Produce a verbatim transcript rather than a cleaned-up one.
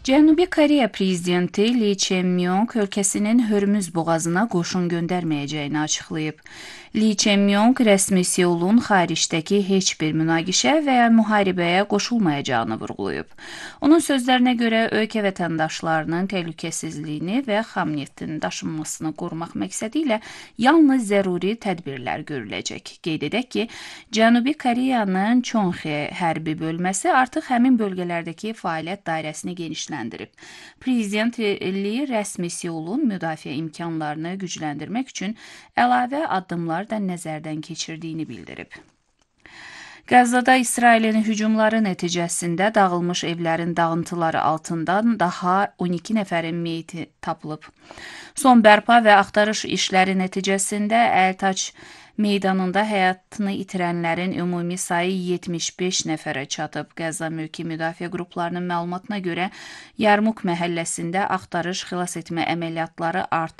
Cənubi Koreya prezidenti Lee Jae-myung ölkəsinin Hörmüz boğazına qoşun göndərməyəcəyini açıqlayıb. Lee Jae-myung rəsmi Seulun xaricdəki heç bir münaqişə və ya müharibəyə qoşulmayacağını vurğulayıb. Onun sözlərinə görə ölkə vətəndaşlarının təhlükəsizliyini və xam neftin daşınmasını qorumaq məqsədi ilə yalnız zəruri tədbirlər görüləcək. Qeyd edək ki, Cənubi Koreyanın Çonxe hərbi bölməsi artıq həmin bölgələrdəki fəaliyyət dairəsini genişləndirib. Prezident Lee rəsmi Seulun müdafiə imkanlarını gücləndirmək üçün əlavə addımlar da nəzərdən keçirdiyini bildirib. Qəzzada İsrailin hücumları nəticəsində dağılmış evlərin dağıntıları altından daha on iki nəfərin meyiti tapılıb. Son bərpa və axtarış işləri nəticəsində Əltaç meydanında həyatını itirənlərin ümumi sayı yetmiş beş nəfərə çatıb. Qəzza mülki müdafiə qruplarının məlumatına görə Yarmuk məhəlləsində axtarış xilas etmə əməliyyatları artıb.